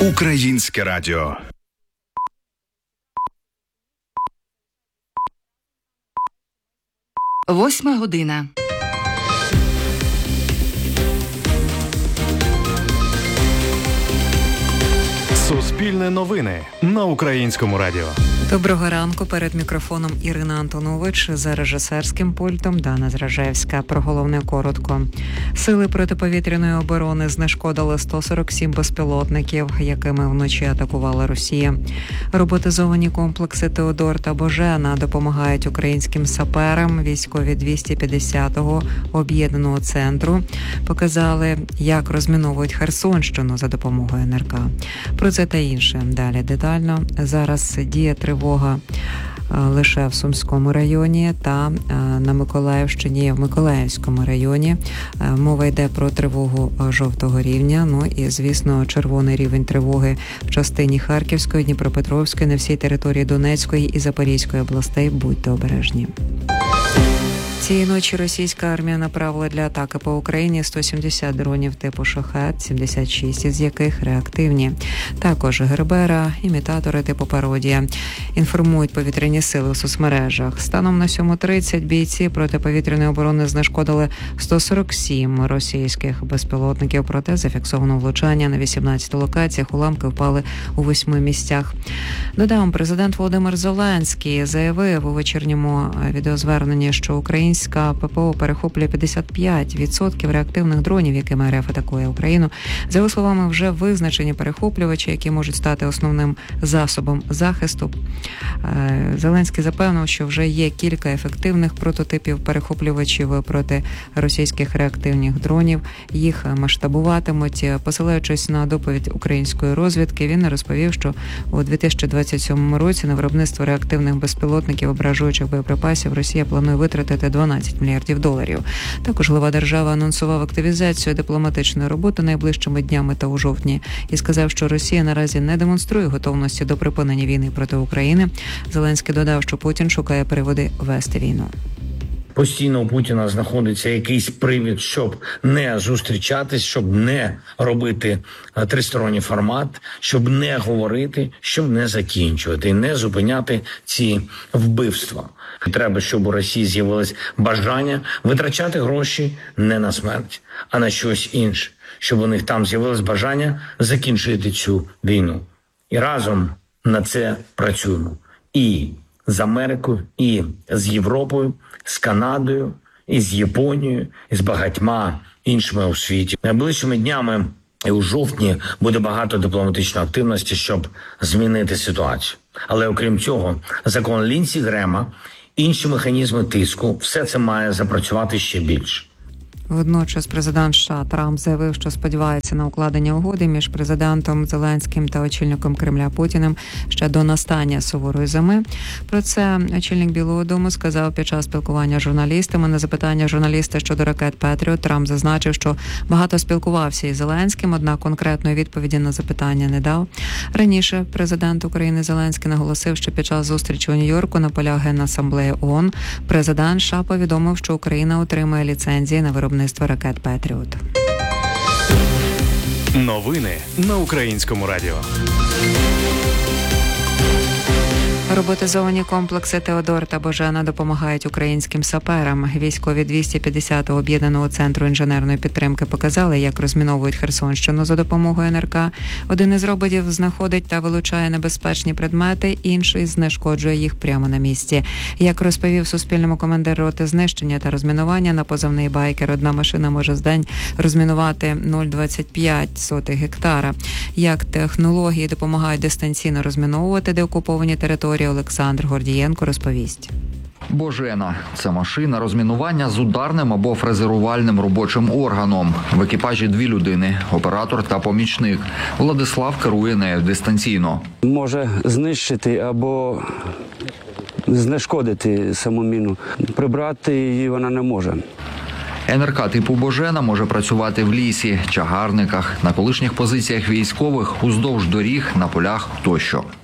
Українське радіо. Восьма година. Суспільне новини на Українському радіо. Доброго ранку. Перед мікрофоном Ірина Антонович, за режисерським пультом Дана Зражевська. Про головне коротко. Сили протиповітряної оборони знешкодили 147 безпілотників, якими вночі атакувала Росія. Роботизовані комплекси Теодор та Божена допомагають українським саперам. Військові 250-го об'єднаного центру показали, як розміновують Херсонщину за допомогою НРК. Про це та інше далі детально. Зараз діє тривога лише в Сумському районі та на Миколаївщині в Миколаївському районі. Мова йде про тривогу жовтого рівня. Ну і, звісно, червоний рівень тривоги в частині Харківської, Дніпропетровської, на всій території Донецької і Запорізької областей. Будьте обережні. Цієї ночі російська армія направила для атаки по Україні 170 дронів типу «Шахед», 76 із яких реактивні. Також «Гербера», імітатори типу «Пародія». Інформують повітряні сили у соцмережах. Станом на 7:30 бійці протиповітряної оборони знешкодили 147 російських безпілотників, проте зафіксовано влучання на 18 локаціях, уламки впали у 8 місцях. Додам, президент Володимир Зеленський заявив у вечірньому відеозверненні, що українська ППО перехоплює 55% реактивних дронів, якими РФ атакує Україну. За його словами, вже визначені перехоплювачі, які можуть стати основним засобом захисту. Зеленський запевнив, що вже є кілька ефективних прототипів перехоплювачів проти російських реактивних дронів. Їх масштабуватимуть. Посилаючись на доповідь української розвідки, він розповів, що у 2027 році на виробництво реактивних безпілотників ображуючих боєприпасів Росія планує витратити 12 мільярдів доларів. Також глава держави анонсував активізацію дипломатичної роботи найближчими днями та у жовтні і сказав, що Росія наразі не демонструє готовності до припинення війни проти України. Зеленський додав, що Путін шукає приводи вести війну. Постійно у Путіна знаходиться якийсь привід, щоб не зустрічатись, щоб не робити тристоронній формат, щоб не говорити, щоб не закінчувати і не зупиняти ці вбивства. Треба, щоб у Росії з'явилось бажання витрачати гроші не на смерть, а на щось інше. Щоб у них там з'явилось бажання закінчити цю війну. І разом на це працюємо. І з Америкою, і з Європою, з Канадою, і з Японією, і з багатьма іншими у світі. Найближчими днями і у жовтні буде багато дипломатичної активності, щоб змінити ситуацію. Але окрім цього, закон Лінсі Грема, інші механізми тиску, все це має запрацювати ще більше. Водночас президент США Трамп заявив, що сподівається на укладення угоди між президентом Зеленським та очільником Кремля Путіним ще до настання суворої зими. Про це очільник Білого дому сказав під час спілкування з журналістами. На запитання журналіста щодо ракет «Петріот» Трамп зазначив, що багато спілкувався із Зеленським, однак конкретної відповіді на запитання не дав. Раніше президент України Зеленський наголосив, що під час зустрічі у Нью-Йорку на полях Генасамблеї ООН президент США повідомив, що Україна отримає ліцензії на виробництво ракет «Петріот». Новини на Українському радіо. Роботизовані комплекси Теодор та Божена допомагають українським саперам. Військові 250-го об'єднаного центру інженерної підтримки показали, як розміновують Херсонщину за допомогою НРК. Один із роботів знаходить та вилучає небезпечні предмети, інший знешкоджує їх прямо на місці. Як розповів Суспільному командир роти знищення та розмінування на позивний «Байкер», одна машина може за день розмінувати 0,25 гектара. Як технології допомагають дистанційно розміновувати деокуповані території, Олександр Гордієнко розповість. Божена – це машина розмінування з ударним або фрезерувальним робочим органом. В екіпажі 2 людини – оператор та помічник. Владислав керує нею дистанційно. Може знищити або знешкодити саму міну. Прибрати її вона не може. НРК типу Божена може працювати в лісі, чагарниках, на колишніх позиціях військових, уздовж доріг, на полях тощо.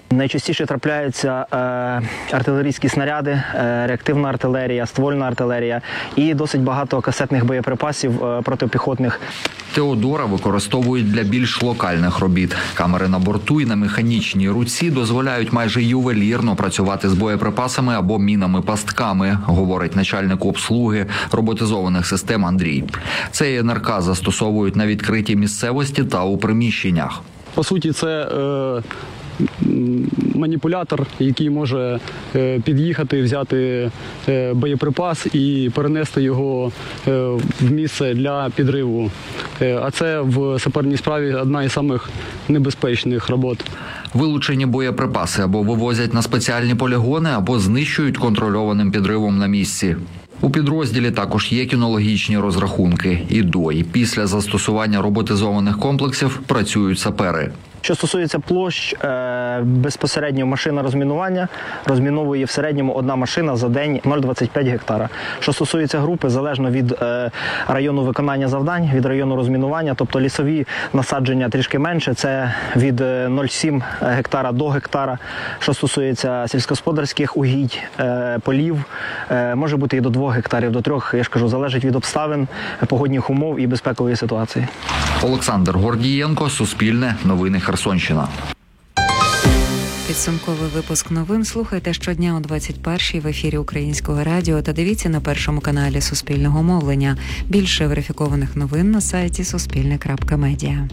Найчастіше трапляються артилерійські снаряди, реактивна артилерія, ствольна артилерія і досить багато касетних боєприпасів протипіхотних. Теодора використовують для більш локальних робіт. Камери на борту і на механічній руці дозволяють майже ювелірно працювати з боєприпасами або мінами-пастками, говорить начальник обслуги роботизованих систем Андрій. Цей НРК застосовують на відкритій місцевості та у приміщеннях. По суті, це маніпулятор, який може під'їхати, взяти боєприпас і перенести його в місце для підриву. А це в саперній справі одна із самих небезпечних робот. Вилучені боєприпаси або вивозять на спеціальні полігони, або знищують контрольованим підривом на місці. У підрозділі також є кінологічні розрахунки. І до, і після застосування роботизованих комплексів працюють сапери. Що стосується площ, безпосередньо машина розмінування розміновує в середньому одна машина за день 0,25 гектара. Що стосується групи, залежно від району виконання завдань, від району розмінування, тобто лісові насадження трішки менше, це від 0,7 гектара до гектара. Що стосується сільськогосподарських угідь, полів, може бути і до 2 гектарів, до 3, я ж кажу, залежить від обставин, погодних умов і безпекової ситуації. Олександр Гордієнко, Суспільне, Новини Херсонщина. Підсумковий випуск новин слухайте щодня о 21-й в ефірі Українського радіо та дивіться на першому каналі Суспільного мовлення. Більше верифікованих новин на сайті suspilne.media.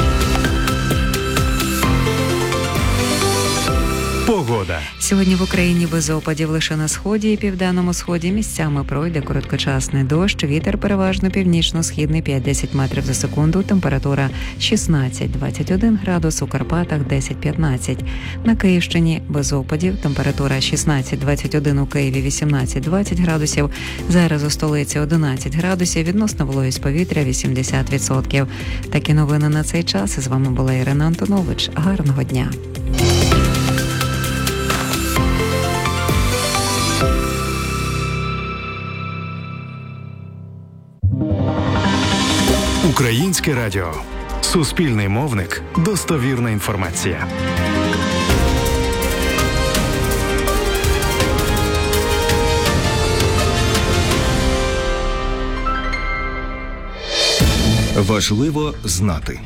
Погода. Сьогодні в Україні без опадів лише на сході і південному сході місцями пройде короткочасний дощ, вітер переважно північно-східний 5-10 метрів за секунду, температура 16-21 градус, у Карпатах 10-15. На Київщині без опадів, температура 16-21 у Києві, 18-20 градусів, зараз у столиці 11 градусів, відносна вологість повітря 80%. Такі новини на цей час. З вами була Ірина Антонович. Гарного дня. Українське радіо. Суспільний мовник. Достовірна інформація. Важливо знати.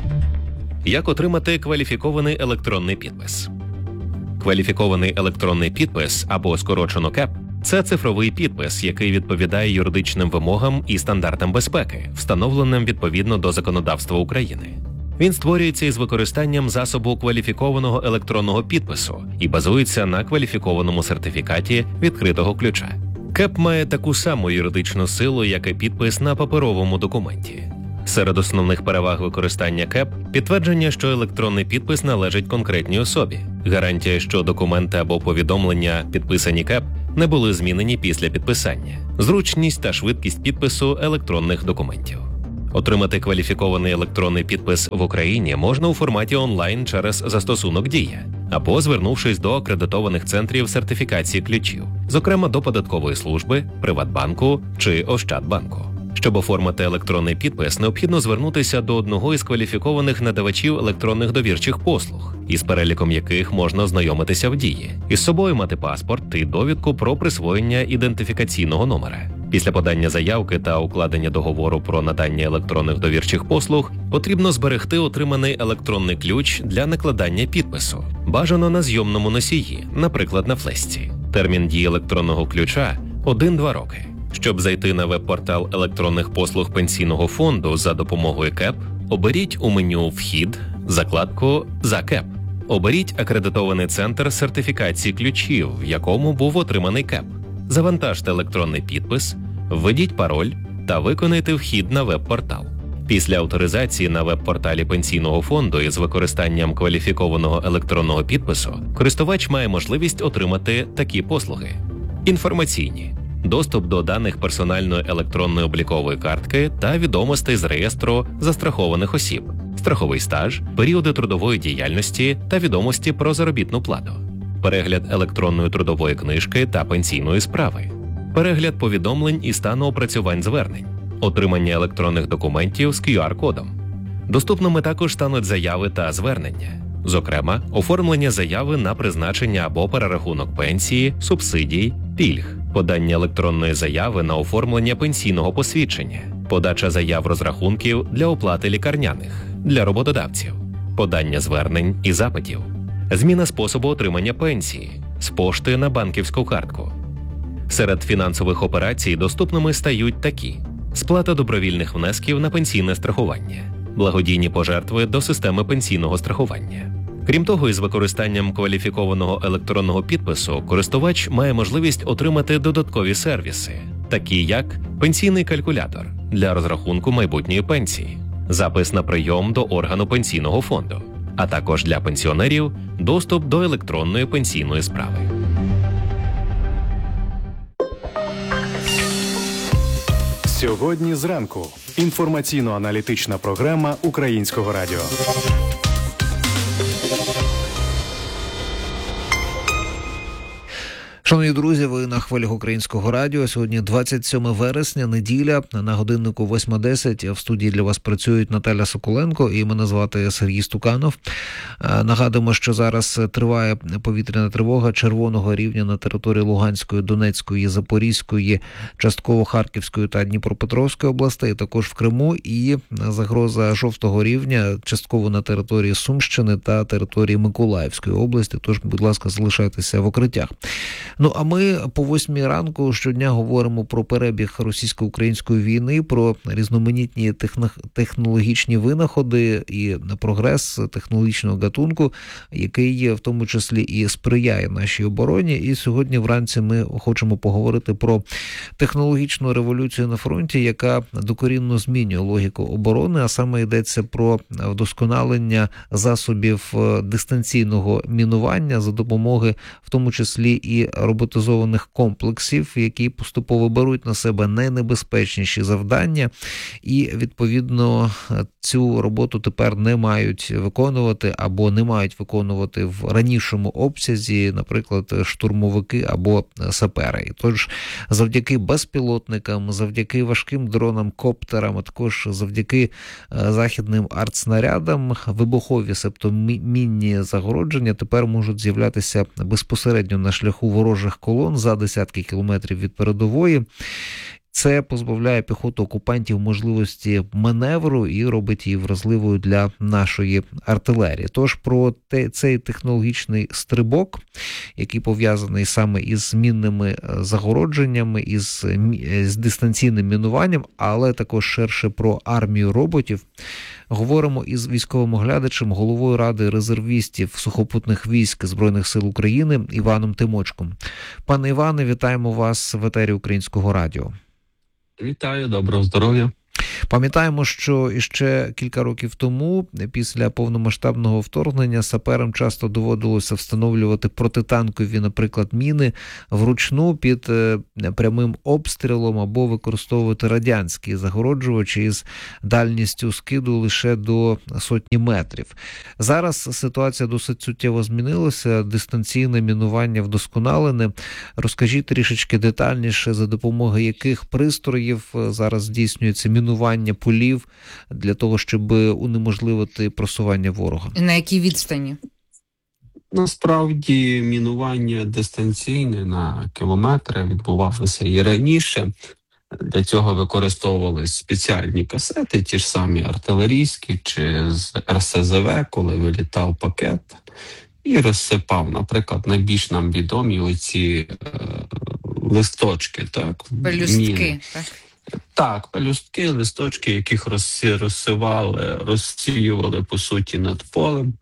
Як отримати кваліфікований електронний підпис? Кваліфікований електронний підпис, або скорочено КЕП, це цифровий підпис, який відповідає юридичним вимогам і стандартам безпеки, встановленим відповідно до законодавства України. Він створюється із використанням засобу кваліфікованого електронного підпису і базується на кваліфікованому сертифікаті відкритого ключа. КЕП має таку саму юридичну силу, як і підпис на паперовому документі. Серед основних переваг використання КЕП – підтвердження, що електронний підпис належить конкретній особі, гарантія, що документи або повідомлення, підписані КЕП, не були змінені після підписання, зручність та швидкість підпису електронних документів. Отримати кваліфікований електронний підпис в Україні можна у форматі онлайн через застосунок «Дія» або звернувшись до акредитованих центрів сертифікації ключів, зокрема до податкової служби, Приватбанку чи Ощадбанку. Щоб оформити електронний підпис, необхідно звернутися до одного із кваліфікованих надавачів електронних довірчих послуг, із переліком яких можна ознайомитися в «Дії», із собою мати паспорт і довідку про присвоєння ідентифікаційного номера. Після подання заявки та укладення договору про надання електронних довірчих послуг потрібно зберегти отриманий електронний ключ для накладання підпису, бажано на зйомному носії, наприклад, на флешці. Термін дії електронного ключа – 1-2 роки. Щоб зайти на веб-портал електронних послуг Пенсійного фонду за допомогою КЕП, оберіть у меню «Вхід» закладку «За КЕП». Оберіть акредитований центр сертифікації ключів, в якому був отриманий КЕП. Завантажте електронний підпис, введіть пароль та виконайте вхід на веб-портал. Після авторизації на веб-порталі Пенсійного фонду із використанням кваліфікованого електронного підпису користувач має можливість отримати такі послуги: інформаційні – доступ до даних персональної електронної облікової картки та відомостей з реєстру застрахованих осіб, страховий стаж, періоди трудової діяльності та відомості про заробітну плату, перегляд електронної трудової книжки та пенсійної справи, перегляд повідомлень і стану опрацювань звернень, отримання електронних документів з QR-кодом. Доступними також стануть заяви та звернення, Зокрема, оформлення заяви на призначення або перерахунок пенсії, субсидій, пільг, подання електронної заяви на оформлення пенсійного посвідчення, подача заяв розрахунків для оплати лікарняних, для роботодавців, подання звернень і запитів, зміна способу отримання пенсії з пошти на банківську картку. Серед фінансових операцій доступними стають такі: сплата добровільних внесків на пенсійне страхування, благодійні пожертви до системи пенсійного страхування. Крім того, із використанням кваліфікованого електронного підпису користувач має можливість отримати додаткові сервіси, такі як пенсійний калькулятор для розрахунку майбутньої пенсії, запис на прийом до органу пенсійного фонду, а також для пенсіонерів доступ до електронної пенсійної справи. Сьогодні зранку. Інформаційно-аналітична програма Українського радіо. Шановні друзі, ви на хвилях Українського радіо. Сьогодні 27 вересня, неділя, на годиннику 8:10. В студії для вас працюють Наталя Соколенко і мене звати Сергій Стуканов. Нагадуємо, що зараз триває повітряна тривога червоного рівня на території Луганської, Донецької, Запорізької, частково Харківської та Дніпропетровської областей, також в Криму, і загроза жовтого рівня частково на території Сумщини та території Миколаївської області. Тож, будь ласка, залишайтеся в укриттях. Ну, а ми по 8 ранку щодня говоримо про перебіг російсько-української війни, про різноманітні технологічні винаходи і прогрес технологічного гатунку, який в тому числі і сприяє нашій обороні. І сьогодні вранці ми хочемо поговорити про технологічну революцію на фронті, яка докорінно змінює логіку оборони, а саме йдеться про вдосконалення засобів дистанційного мінування за допомоги, в тому числі і роботизованих комплексів, які поступово беруть на себе найнебезпечніші завдання і, відповідно, цю роботу тепер не мають виконувати або не мають виконувати в ранішому обсязі, наприклад, штурмовики або сапери. Тож завдяки безпілотникам, завдяки важким дронам, коптерам, а також завдяки західним артснарядам, вибухові, себто мінні загородження тепер можуть з'являтися безпосередньо на шляху ворожих колон за десятки кілометрів від передової. Це позбавляє піхоту окупантів можливості маневру і робить її вразливою для нашої артилерії. Тож про цей технологічний стрибок, який пов'язаний саме із змінними загородженнями, із дистанційним мінуванням, але також ширше про армію роботів, говоримо із військовим оглядачем, головою Ради резервістів сухопутних військ Збройних сил України Іваном Тимочком. Пане Іване, вітаємо вас в етері Українського радіо. Вітаю, доброго здоров'я. Пам'ятаємо, що іще кілька років тому, після повномасштабного вторгнення, саперам часто доводилося встановлювати протитанкові, наприклад, міни вручну під прямим обстрілом або використовувати радянські загороджувачі із дальністю скиду лише до сотні метрів. Зараз ситуація досить суттєво змінилася, дистанційне мінування вдосконалене. Розкажіть трішечки детальніше, за допомогою яких пристроїв зараз здійснюється мінування полів для того, щоб унеможливити просування ворога. На якій відстані? Насправді мінування дистанційне на кілометри відбувалося і раніше. Для цього використовувались спеціальні касети, ті ж самі артилерійські чи з РСЗВ, коли вилітав пакет і розсипав, наприклад, найбільш нам відомі оці листочки, так? Пелюстки, так? Так, пелюстки, листочки, яких розсіювали, по суті, над полем.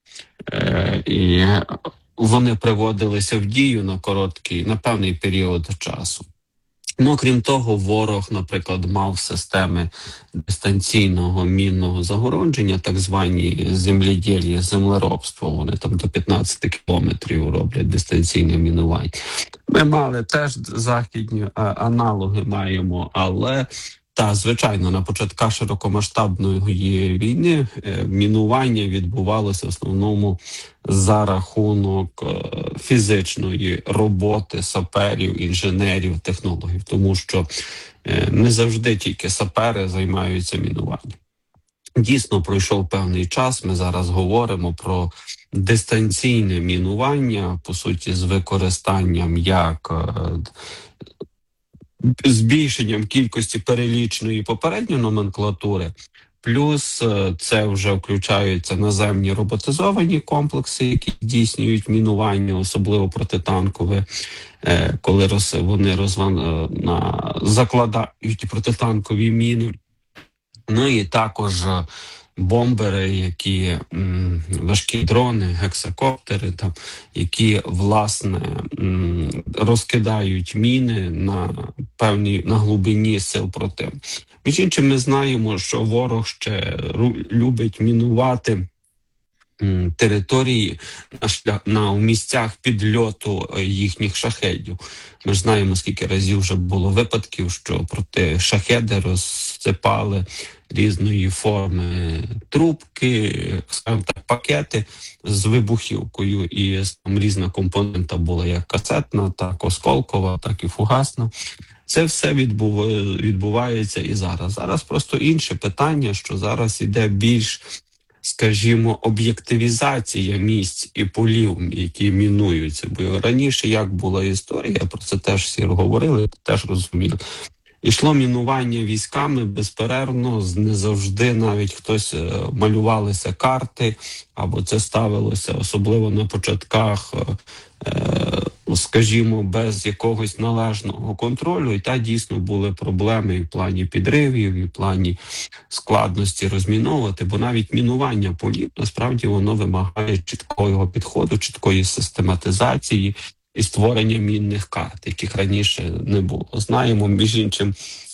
І вони приводилися в дію на певний період часу. Ну, крім того, ворог, наприклад, мав системи дистанційного мінного загородження, так звані земледілля, землеробство. Вони там до 15 кілометрів роблять дистанційне мінування. Ми мали теж західні аналоги маємо, але звичайно, на початках широкомасштабної війни мінування відбувалося в основному за рахунок фізичної роботи саперів, інженерів, технологів, тому що не завжди тільки сапери займаються мінуванням. Дійсно, пройшов певний час. Ми зараз говоримо про дистанційне мінування, по суті, з використанням як збільшенням кількості перелічної попередньої номенклатури, плюс це вже включаються наземні роботизовані комплекси, які здійснюють мінування, особливо протитанкове, коли вони закладають протитанкові міни. Ну і також бомбери, які важкі дрони, гексакоптери, які, власне, розкидають міни на глибині сил противника. Між іншим, ми знаємо, що ворог ще любить мінувати території у місцях підльоту їхніх шахедів. Ми ж знаємо, скільки разів вже було випадків, що проти шахеди розсипали різної форми трубки, скажімо так, пакети з вибухівкою, і там різна компонента була як касетна, так осколкова, так і фугасна. Це все відбувається і зараз. Зараз просто інше питання, що зараз іде більш, скажімо, об'єктивізація місць і полів, які мінуються. Бо раніше як була історія, про це теж всі говорили, теж розуміли. Ішло мінування військами безперервно, не завжди навіть хтось малювалися карти, або це ставилося, особливо на початках, скажімо, без якогось належного контролю. І дійсно були проблеми і в плані підривів, і в плані складності розміновувати, бо навіть мінування полів, насправді, воно вимагає чіткого підходу, чіткої систематизації і створення мінних карт, яких раніше не було. Знаємо, між іншим,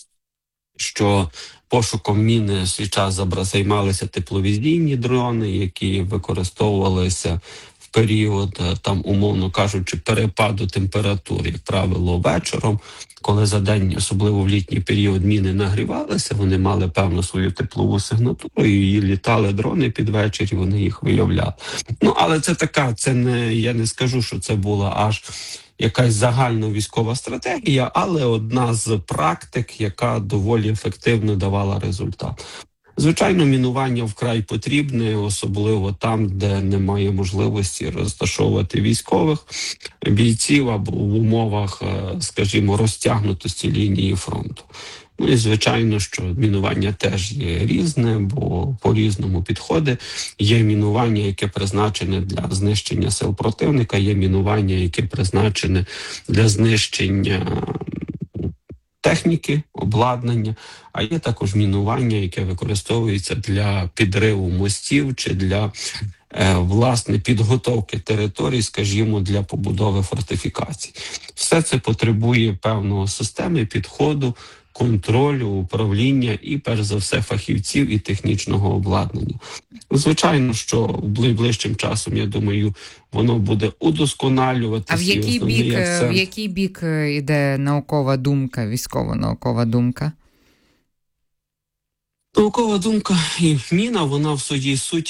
що пошуком міни в свій час займалися тепловізійні дрони, які використовувалися в період, там, умовно кажучи, перепаду температур, як правило, вечором, коли за день, особливо в літній період, міни нагрівалися, вони мали певну свою теплову сигнатуру, і літали дрони під вечір, і вони їх виявляли. Але це така, я не скажу, що це була аж якась загальна військова стратегія, але одна з практик, яка доволі ефективно давала результат. Звичайно, мінування вкрай потрібне, особливо там, де немає можливості розташовувати військових бійців або в умовах, скажімо, розтягнутості лінії фронту. І, звичайно, що мінування теж є різне, бо по-різному підходи. Є мінування, яке призначене для знищення сил противника, є мінування, яке призначене для знищення техніки, обладнання, а є також мінування, яке використовується для підриву мостів чи для, власне, підготовки територій, скажімо, для побудови фортифікацій. Все це потребує певного системи, підходу, контролю, управління і, перш за все, фахівців і технічного обладнання. Звичайно, що ближчим часом, я думаю, воно буде удосконалюватися. А в який бік іде наукова думка, військово-наукова думка? Наукова думка і міна, вона в своїй суті